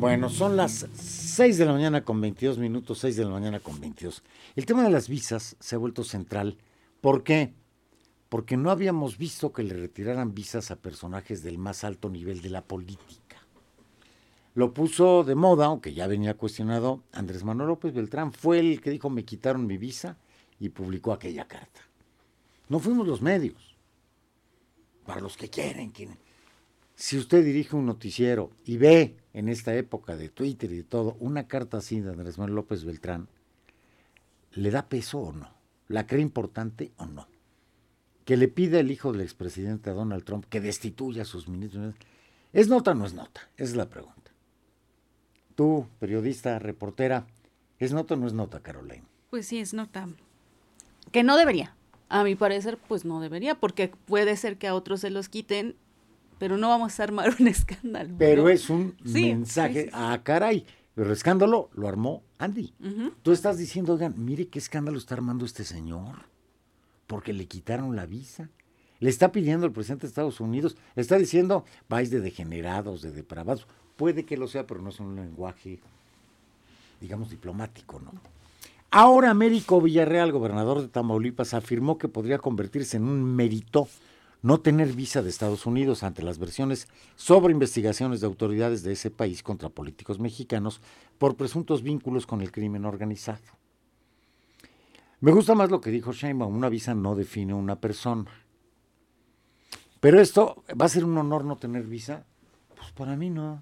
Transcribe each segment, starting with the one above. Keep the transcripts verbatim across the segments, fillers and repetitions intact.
Bueno, son las seis de la mañana con veintidós minutos, seis de la mañana con veintidós. El tema de las visas se ha vuelto central. ¿Por qué? Porque no habíamos visto que le retiraran visas a personajes del más alto nivel de la política. Lo puso de moda, aunque ya venía cuestionado, Andrés Manuel López Beltrán. Fue el que dijo, me quitaron mi visa, y publicó aquella carta. No fuimos los medios. Para los que quieren, quieren. Si usted dirige un noticiero y ve en esta época de Twitter y de todo una carta así de Andrés Manuel López Beltrán, ¿le da peso o no? ¿La cree importante o no? Que le pida el hijo del expresidente a Donald Trump que destituya a sus ministros. ¿Es nota o no es nota? Esa es la pregunta. Tú, periodista, reportera, ¿es nota o no es nota, Caroline? Pues sí, es nota. Que no debería. A mi parecer, pues no debería, porque puede ser que a otros se los quiten, pero no vamos a armar un escándalo. Pero ¿no? es un sí, mensaje, sí, sí. ah, caray, pero el escándalo lo armó Andy. Uh-huh. Tú estás diciendo, oigan, mire qué escándalo está armando este señor, porque le quitaron la visa. Le está pidiendo al presidente de Estados Unidos, le está diciendo, vais de degenerados, de depravados. Puede que lo sea, pero no es un lenguaje, digamos, diplomático, ¿no? Ahora Américo Villarreal, gobernador de Tamaulipas, afirmó que podría convertirse en un mérito no tener visa de Estados Unidos ante las versiones sobre investigaciones de autoridades de ese país contra políticos mexicanos por presuntos vínculos con el crimen organizado. Me gusta más lo que dijo Sheinbaum, una visa no define una persona. Pero esto, ¿va a ser un honor no tener visa? Pues para mí no.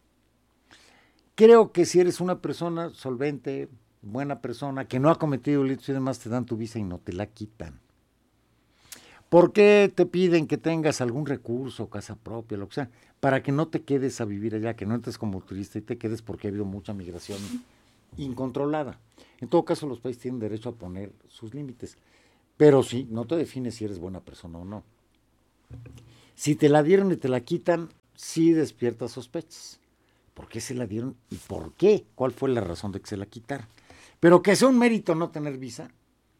Creo que si eres una persona solvente, buena persona, que no ha cometido delitos y demás, te dan tu visa y no te la quitan. ¿Por qué te piden que tengas algún recurso, casa propia, lo que sea? Para que no te quedes a vivir allá, que no entres como turista y te quedes porque ha habido mucha migración incontrolada. En todo caso, los países tienen derecho a poner sus límites. Pero sí, no te defines si eres buena persona o no. Si te la dieron y te la quitan, sí despierta sospechas. ¿Por qué se la dieron y por qué? ¿Cuál fue la razón de que se la quitaran? Pero que sea un mérito no tener visa.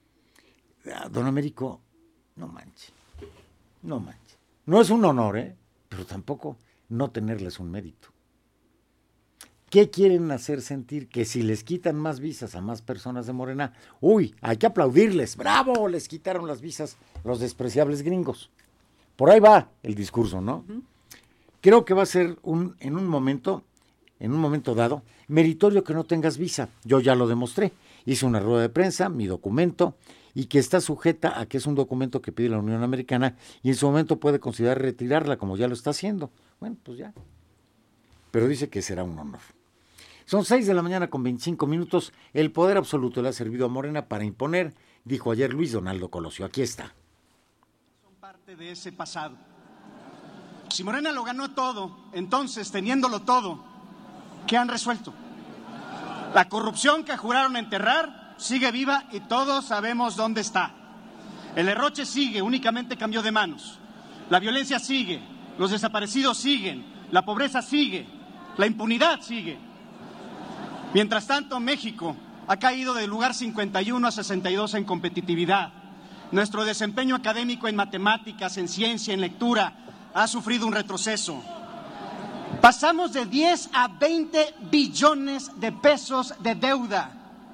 Don Américo, no manche, no manche. No es un honor, ¿eh? Pero tampoco no tenerla es un mérito. ¿Qué quieren hacer sentir? Que si les quitan más visas a más personas de Morena, uy, hay que aplaudirles, bravo, les quitaron las visas los despreciables gringos. Por ahí va el discurso, ¿no? Uh-huh. Creo que va a ser un, en un momento, en un momento dado, meritorio que no tengas visa. Yo ya lo demostré. Hice una rueda de prensa, mi documento, y que está sujeta a que es un documento que pide la Unión Americana y en su momento puede considerar retirarla como ya lo está haciendo. Bueno, pues ya. Pero dice que será un honor. Son seis de la mañana con veinticinco minutos. El poder absoluto le ha servido a Morena para imponer, dijo ayer Luis Donaldo Colosio. Aquí está. Son parte de ese pasado. Si Morena lo ganó todo, entonces, teniéndolo todo, ¿qué han resuelto? La corrupción que juraron enterrar sigue viva y todos sabemos dónde está. El derroche sigue, únicamente cambió de manos. La violencia sigue, los desaparecidos siguen, la pobreza sigue, la impunidad sigue. Mientras tanto, México ha caído del lugar cincuenta y uno a sesenta y dos en competitividad. Nuestro desempeño académico en matemáticas, en ciencia, en lectura, ha sufrido un retroceso. Pasamos de diez a veinte billones de pesos de deuda.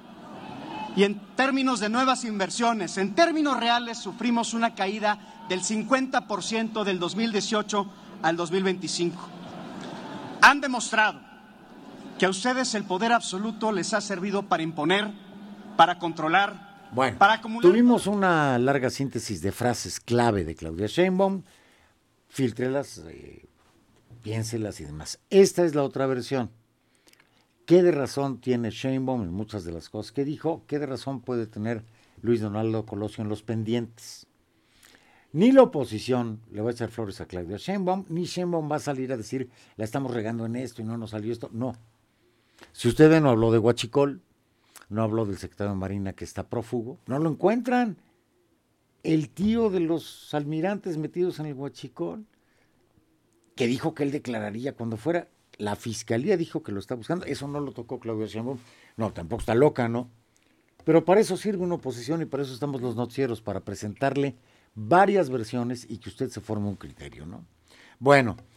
Y en términos de nuevas inversiones, en términos reales, sufrimos una caída del cincuenta por ciento del dos mil dieciocho al dos mil veinticinco. Han demostrado que a ustedes el poder absoluto les ha servido para imponer, para controlar, bueno, para acumular. Tuvimos una larga síntesis de frases clave de Claudia Sheinbaum. Fíltrelas, eh, piénselas y demás. Esta es la otra versión. ¿Qué de razón tiene Sheinbaum en muchas de las cosas que dijo? ¿Qué de razón puede tener Luis Donaldo Colosio en los pendientes? Ni la oposición le va a echar flores a Claudia Sheinbaum, ni Sheinbaum va a salir a decir, la estamos regando en esto y no nos salió esto. No. Si usted no habló de Huachicol, no habló del secretario de Marina que está prófugo, no lo encuentran. El tío de los almirantes metidos en el Huachicol, que dijo que él declararía cuando fuera, la fiscalía dijo que lo está buscando, eso no lo tocó Claudia Sheinbaum. No, tampoco está loca, ¿no? Pero para eso sirve una oposición y para eso estamos los noticieros, para presentarle varias versiones y que usted se forme un criterio, ¿no? Bueno,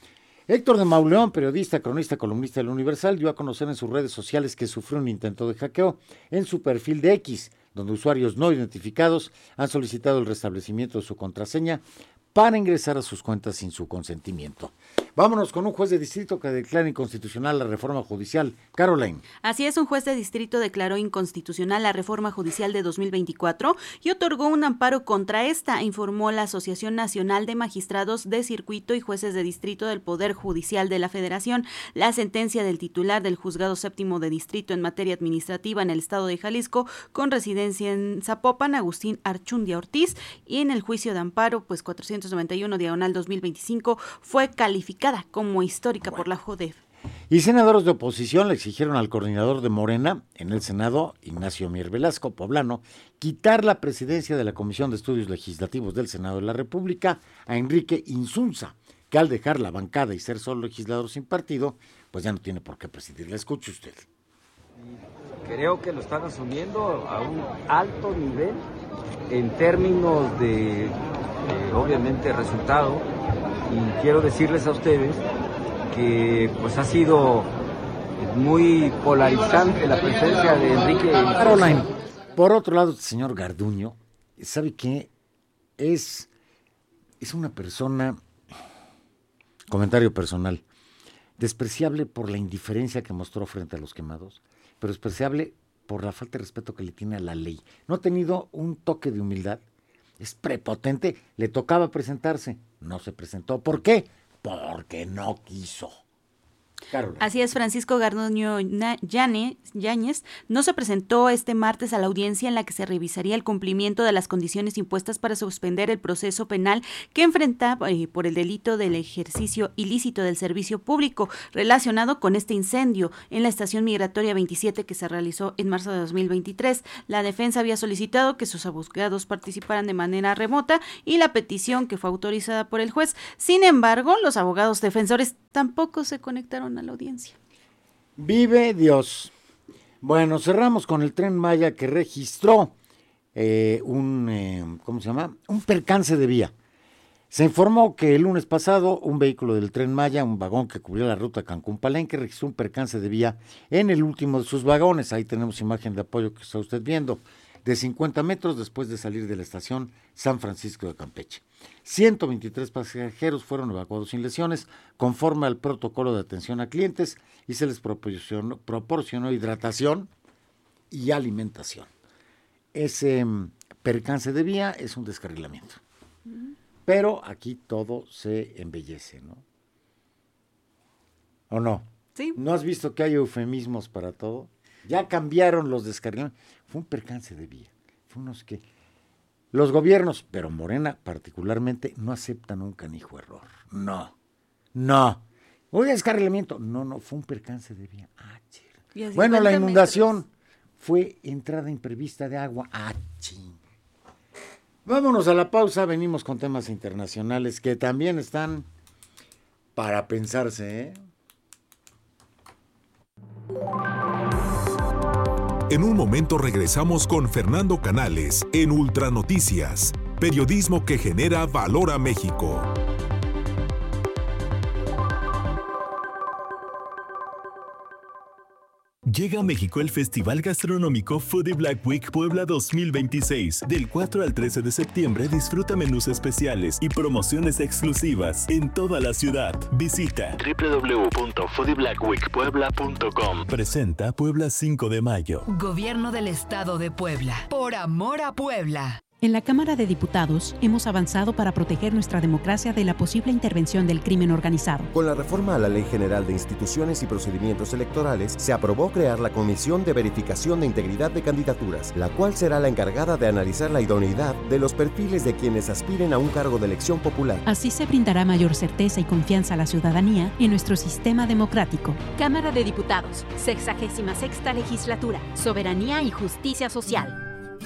Héctor de Mauleón, periodista, cronista, columnista del Universal, dio a conocer en sus redes sociales que sufrió un intento de hackeo en su perfil de X, donde usuarios no identificados han solicitado el restablecimiento de su contraseña para ingresar a sus cuentas sin su consentimiento. Vámonos con un juez de distrito que declara inconstitucional la reforma judicial. Caroline. Así es, un juez de distrito declaró inconstitucional la reforma judicial de dos mil veinticuatro y otorgó un amparo contra esta, informó la Asociación Nacional de Magistrados de Circuito y Jueces de Distrito del Poder Judicial de la Federación. La sentencia del titular del Juzgado Séptimo de Distrito en materia administrativa en el estado de Jalisco, con residencia en Zapopan, Agustín Archundia Ortiz, y en el juicio de amparo, pues cuatrocientos noventa y uno diagonal dos mil veinticinco, fue calificada como histórica bueno. por la JUDEF. Y senadores de oposición le exigieron al coordinador de Morena en el Senado, Ignacio Mier Velasco, poblano, quitar la presidencia de la Comisión de Estudios Legislativos del Senado de la República a Enrique Insunza, que al dejar la bancada y ser solo legislador sin partido, pues ya no tiene por qué presidir. La escuche usted. Creo que lo están asumiendo a un alto nivel en términos de, eh, obviamente, resultado. Y quiero decirles a ustedes que pues ha sido muy polarizante la presencia de Enrique. Caroline, por otro lado, el señor Garduño, ¿sabe qué? Es, es una persona, comentario personal, despreciable por la indiferencia que mostró frente a los quemados, pero despreciable por la falta de respeto que le tiene a la ley. No ha tenido un toque de humildad. Es prepotente, le tocaba presentarse, no se presentó. ¿Por qué? Porque no quiso. Carolina. Así es, Francisco Garduño Yáñez no se presentó este martes a la audiencia en la que se revisaría el cumplimiento de las condiciones impuestas para suspender el proceso penal que enfrentaba eh, por el delito del ejercicio ilícito del servicio público relacionado con este incendio en la estación migratoria veintisiete que se realizó en marzo de dos mil veintitrés. La defensa había solicitado que sus abogados participaran de manera remota y la petición que fue autorizada por el juez. Sin embargo, los abogados defensores tampoco se conectaron a la audiencia. Vive Dios. Bueno, cerramos con el Tren Maya que registró eh, un, eh, ¿cómo se llama? Un percance de vía. Se informó que el lunes pasado un vehículo del Tren Maya, un vagón que cubría la ruta Cancún-Palenque, registró un percance de vía en el último de sus vagones. Ahí tenemos imagen de apoyo que está usted viendo, de cincuenta metros después de salir de la estación San Francisco de Campeche. ciento veintitrés pasajeros fueron evacuados sin lesiones, conforme al protocolo de atención a clientes, y se les proporcionó, proporcionó hidratación y alimentación. Ese um, percance de vía es un descarrilamiento. Uh-huh. Pero aquí todo se embellece, ¿no? ¿O no? Sí. ¿No has visto que hay eufemismos para todo? Ya cambiaron los descarrilamientos. Fue un percance de vía. Fue unos que... Los gobiernos, pero Morena particularmente, no aceptan un canijo error. No, no. Un descarrilamiento. No, no, fue un percance de vía. Ah, chido. Bueno, la inundación metros. Fue entrada imprevista de agua. Ah, ching. Vámonos a la pausa. Venimos con temas internacionales que también están para pensarse, ¿eh? En un momento regresamos con Fernando Canales en Ultranoticias, periodismo que genera valor a México. Llega a México el Festival Gastronómico Foodie Black Week Puebla dos mil veintiséis. Del cuatro al trece de septiembre disfruta menús especiales y promociones exclusivas en toda la ciudad. Visita doble u doble u doble u punto foodie black week puebla punto com. Presenta Puebla cinco de mayo. Gobierno del Estado de Puebla. Por amor a Puebla. En la Cámara de Diputados hemos avanzado para proteger nuestra democracia de la posible intervención del crimen organizado. Con la reforma a la Ley General de Instituciones y Procedimientos Electorales, se aprobó crear la Comisión de Verificación de Integridad de Candidaturas, la cual será la encargada de analizar la idoneidad de los perfiles de quienes aspiren a un cargo de elección popular. Así se brindará mayor certeza y confianza a la ciudadanía en nuestro sistema democrático. Cámara de Diputados, sexagésima sexta legislatura, soberanía y justicia social.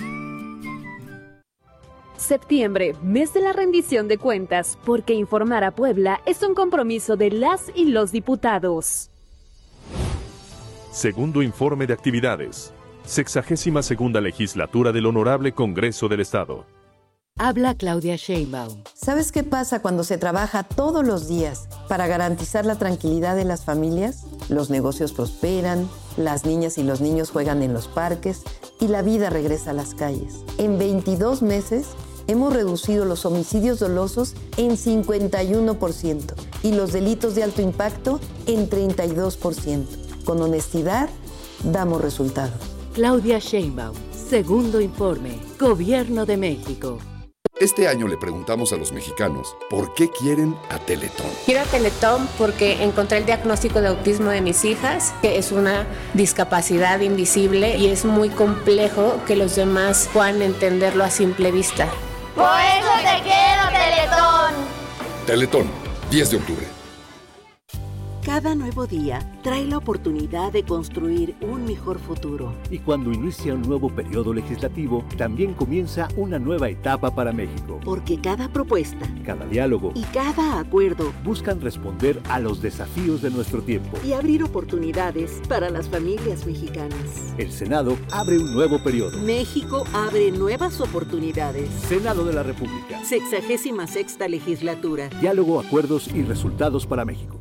Septiembre, mes de la rendición de cuentas, porque informar a Puebla es un compromiso de las y los diputados. Segundo informe de actividades. Sexagésima segunda legislatura del Honorable Congreso del Estado. Habla Claudia Sheinbaum. ¿Sabes qué pasa cuando se trabaja todos los días para garantizar la tranquilidad de las familias? Los negocios prosperan, las niñas y los niños juegan en los parques y la vida regresa a las calles. En veintidós meses hemos reducido los homicidios dolosos en cincuenta y uno por ciento y los delitos de alto impacto en treinta y dos por ciento. Con honestidad, damos resultados. Claudia Sheinbaum, segundo informe, Gobierno de México. Este año le preguntamos a los mexicanos por qué quieren a Teletón. Quiero a Teletón porque encontré el diagnóstico de autismo de mis hijas, que es una discapacidad invisible y es muy complejo que los demás puedan entenderlo a simple vista. Por eso te quiero, Teletón. Teletón, diez de octubre. Cada nuevo día trae la oportunidad de construir un mejor futuro. Y cuando inicia un nuevo periodo legislativo, también comienza una nueva etapa para México. Porque cada propuesta, cada diálogo y cada acuerdo buscan responder a los desafíos de nuestro tiempo y abrir oportunidades para las familias mexicanas. El Senado abre un nuevo periodo. México abre nuevas oportunidades. Senado de la República. Sexagésima sexta legislatura. Diálogo, acuerdos y resultados para México.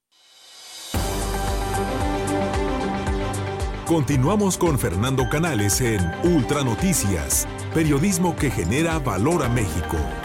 Continuamos con Fernando Canales en Ultra Noticias, periodismo que genera valor a México.